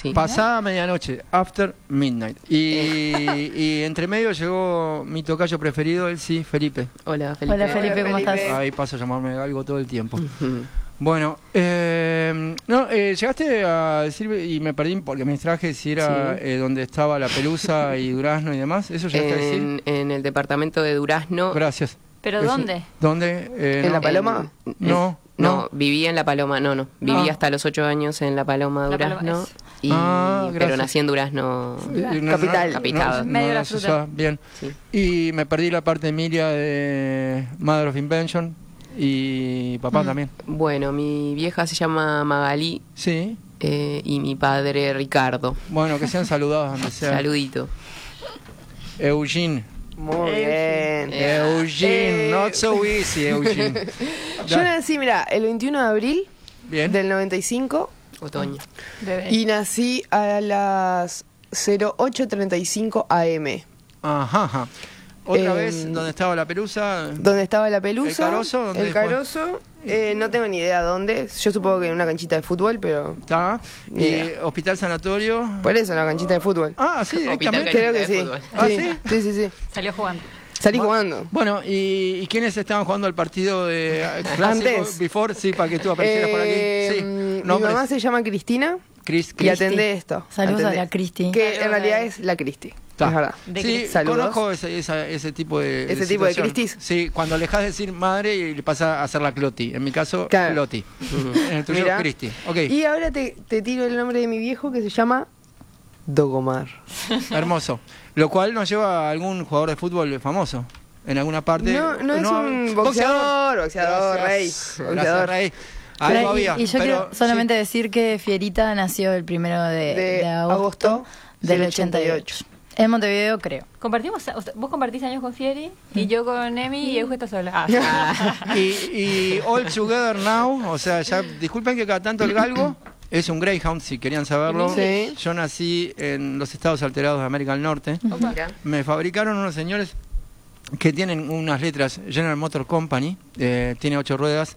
Sí. Pasada medianoche, after midnight. Y entre medio llegó mi tocayo preferido, él sí, Felipe. Hola, Felipe. Hola, Felipe, ¿cómo estás? Ahí paso a llamarme Galgo todo el tiempo. Bueno, llegaste a decir, y me perdí porque me distraje, si era donde estaba la Pelusa y Durazno y demás. ¿Eso llegaste a decir? En el departamento de Durazno. Gracias. ¿Pero dónde? ¿Dónde? ¿En La Paloma? No, vivía en La Paloma, no. Viví hasta los 8 años en La Paloma, La Durazno. Paloma Pero nací en Durazno, capital. Medio de la fruta. Bien. Sí. Y me perdí la parte Emilia de Mother of Invention y papá también. Bueno, mi vieja se llama Magalí Sí. y mi padre Ricardo. Bueno, que sean saludados donde sea. Saludito. Eugene. Muy bien. Eugene, not so easy, Eugene. Yo nací, mira, el 21 de abril Bien. del 95 Otoño. Bebé. y nací a las 08:35 AM. Ajá. Otra vez, donde estaba la Pelusa. ¿Dónde estaba la Pelusa? ¿El Carozo? ¿Dónde El Carozo. No tengo ni idea dónde. Yo supongo que en una canchita de fútbol, pero... Está. Ni Y idea. Hospital Sanatorio. Por eso, en la canchita de fútbol. Ah, sí, directamente. Creo que de sí. fútbol. ¿Ah, Sí, sí, sí. Salió jugando. Salí jugando. Bueno, ¿y quiénes estaban jugando el partido de clásico? Antes. Before, sí, para que tú aparecieras por aquí. Sí. Mi Nombres. mamá se llama Cristina Chris. y atendé esto. Saludos Atendé. a la Cristi. Que Saludos en realidad a- es la Cristi. Está. Es verdad. De Sí, Cris. Saludos. conozco ese tipo de Ese tipo de situación. Cristis. Sí, cuando le dejas de decir madre y le pasa a hacer la Cloti. En mi caso, Claro. Cloti. En el tuyo, Mirá. Cristi. Ok, Y ahora te tiro el nombre de mi viejo que se llama Dogomar. hermoso. Lo cual nos lleva a algún jugador de fútbol famoso. En alguna parte. No es un boxeador, rey. Gracias, Boxeador. rey. Algo había. Y yo pero quiero solamente sí. decir que Fierita nació el 1 de De agosto agosto del del 88. En Montevideo, creo. Compartimos, vos compartís años con Fieri y yo con Emi y Euge está sola. Ah, Y All Together Now, o sea, ya disculpen que cada tanto el galgo es un Greyhound, si querían saberlo. Sí. Yo nací en los estados alterados de América del Norte. Mira. Me fabricaron unos señores que tienen unas letras, General Motor Company, tiene 8 ruedas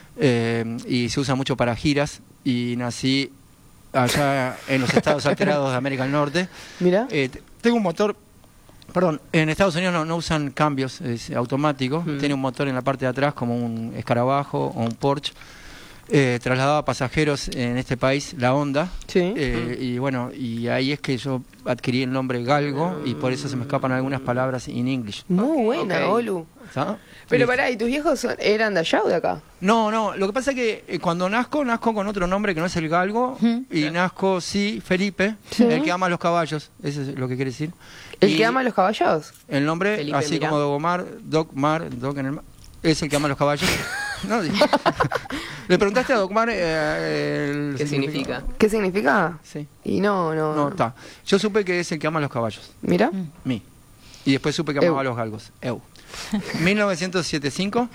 y se usa mucho para giras, y nací allá en los estados alterados de América del Norte. Mira. Tengo un motor, perdón, en Estados Unidos no usan cambios, es automático, tiene un motor en la parte de atrás como un escarabajo o un Porsche. Trasladaba pasajeros en este país, la Honda. Sí. Y bueno, y ahí es que yo adquirí el nombre Galgo y por eso se me escapan algunas palabras en inglés. Muy buena, ok. Olu. ¿Está? Pero Listo. pará, ¿y tus viejos eran de allá o de acá? No, lo que pasa es que cuando nazco con otro nombre que no es el Galgo, y nazco, sí, Felipe, el que ama a los caballos, eso es lo que quiere decir. ¿El Y que ama a los caballos? el nombre, Felipe, así mirá. como Dogmar, Doc en el mar, es el que ama a los caballos. No, le preguntaste a Dogmar el ¿Qué significa? ¿Qué significa? Sí. Y No, está. Yo supe que es el que ama a los caballos. Mira. Mi. Y después supe que amaba a los galgos. 1975,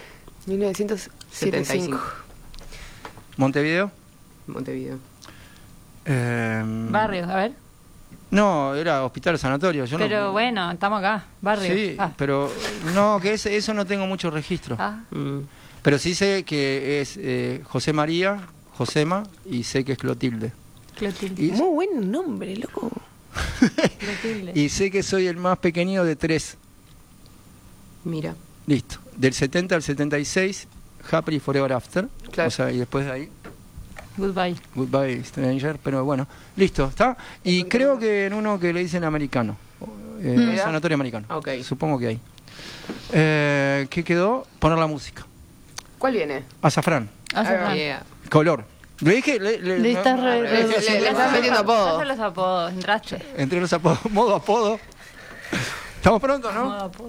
1975. Montevideo. Montevideo. barrios, a ver. No, era hospital o sanatorio. Yo Pero no, bueno, estamos acá, barrios. Sí, Ah. pero no, que eso no tengo mucho registro. Ah, Pero sí sé que es José María, Josema, y sé que es Clotilde. Clotilde. Y, Muy buen nombre, loco. Clotilde. y sé que soy el más pequeño de 3. Mira. Listo. Del 70 al 76, Happy Forever After. Claro. O sea, y después de ahí, Goodbye. Goodbye Stranger. Pero bueno, listo, ¿está? Y creo que en uno que le dicen americano. Sanatorio americano. Ok. Supongo que hay. ¿Qué quedó? Poner la música. ¿Cuál viene? Azafrán. Azafrán. Yeah. Color. Le dije. Le estás re- Le estás metiendo apodo. Pasan los apodos, entraste. Entre los apodos. Modo apodo. Estamos pronto, ¿no? Modo apodo.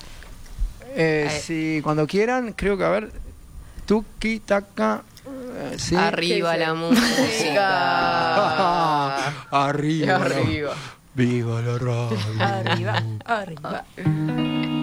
Sí, cuando quieran, creo que a ver. Tuki, taca. Sí. Arriba la música. Arriba. Arriba. Viva la radio. Arriba, arriba.